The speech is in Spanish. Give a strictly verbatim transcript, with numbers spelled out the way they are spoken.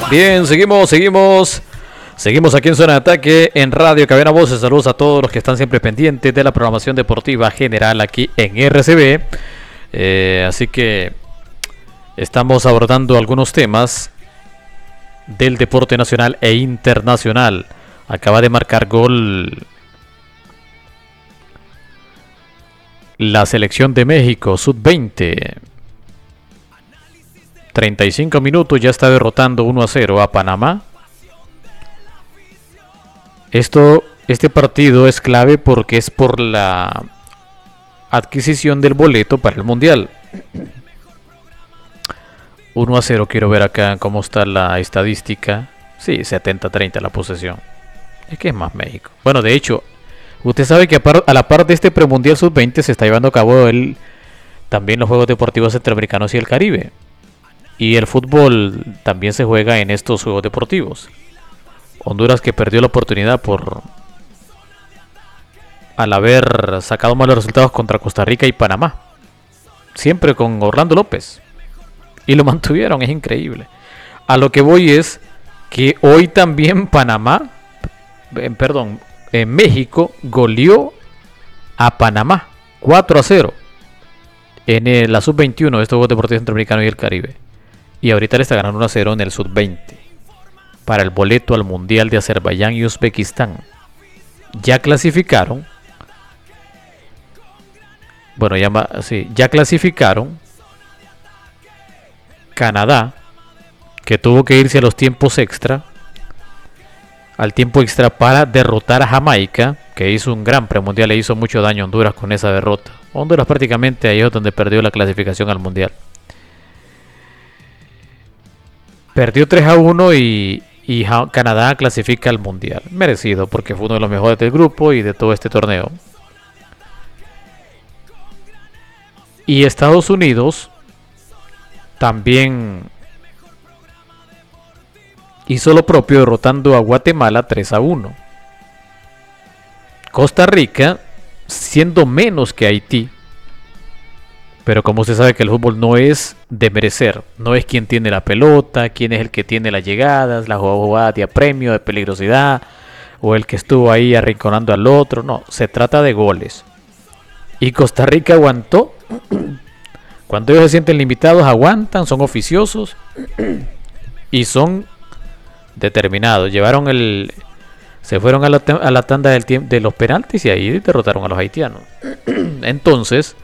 Bien, seguimos, seguimos. Seguimos aquí en Zona de Ataque en Radio Cabina Voces. Saludos a todos los que están siempre pendientes de la programación deportiva general aquí en R C B. Eh, así que estamos abordando algunos temas del deporte nacional e internacional. Acaba de marcar gol la selección de México, sub veinte. treinta y cinco minutos, ya está derrotando uno a cero a Panamá. Esto, este partido es clave porque es por la adquisición del boleto para el Mundial. uno a cero, quiero ver acá cómo está la estadística. Sí, setenta a treinta la posesión. Es que es más México. Bueno, de hecho, usted sabe que a, par, a la par de este premundial sub veinte se está llevando a cabo el, también los Juegos Deportivos Centroamericanos y el Caribe. Y el fútbol también se juega en estos Juegos Deportivos. Honduras, que perdió la oportunidad por al haber sacado malos resultados contra Costa Rica y Panamá. Siempre con Orlando López. Y lo mantuvieron, es increíble. A lo que voy es que hoy también Panamá, eh, perdón, eh, México goleó a Panamá cuatro a cero en el, la sub veintiuno de estos Juegos Deportivos Centroamericanos y el Caribe. Y ahorita le está ganando uno a cero en el sub veinte para el boleto al Mundial de Azerbaiyán y Uzbekistán. Ya clasificaron. Bueno, ya, sí, ya clasificaron Canadá, que tuvo que irse a los tiempos extra, al tiempo extra para derrotar a Jamaica, que hizo un gran premundial, le hizo mucho daño a Honduras con esa derrota. Honduras prácticamente ahí es donde perdió la clasificación al Mundial. Perdió tres a uno y, y Canadá clasifica al Mundial. Merecido, porque fue uno de los mejores del grupo y de todo este torneo. Y Estados Unidos también hizo lo propio, derrotando a Guatemala tres a uno. Costa Rica, siendo menos que Haití, pero como usted sabe que el fútbol no es de merecer, no es quien tiene la pelota, quién es el que tiene las llegadas, la jugada de apremio, de peligrosidad, o el que estuvo ahí arrinconando al otro, no, se trata de goles. Y Costa Rica aguantó. Cuando ellos se sienten limitados, aguantan, son oficiosos y son determinados. Llevaron el, se fueron a la, a la tanda del tiempo de los penaltis y ahí derrotaron a los haitianos. Entonces,